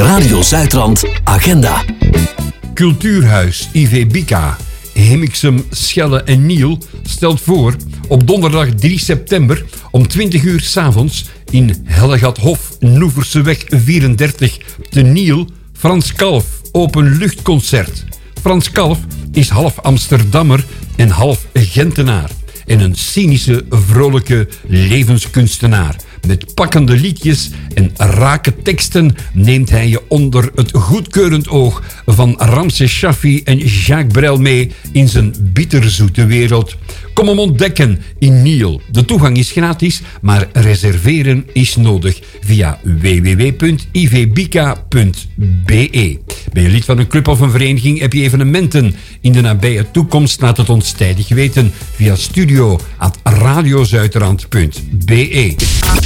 Radio Zuidrand Agenda. Cultuurhuis IV Bika, Hemiksem, Schelle en Niel stelt voor op donderdag 3 september om 20 uur 's avonds in Hellegathof, Noeverseweg 34 te Niel Frans Kalf openluchtconcert. Frans Kalf is half Amsterdammer en half Gentenaar. En een cynische, vrolijke levenskunstenaar. Met pakkende liedjes en rake teksten neemt hij je onder het goedkeurend oog van Ramses Shaffi en Jacques Brel mee in zijn bitterzoete wereld. Kom hem ontdekken in Niel. De toegang is gratis, maar reserveren is nodig via www.ivbika.be. Ben je lid van een club of een vereniging? Heb je evenementen in de nabije toekomst? Laat het ons tijdig weten via studio@radiozuiderland.be.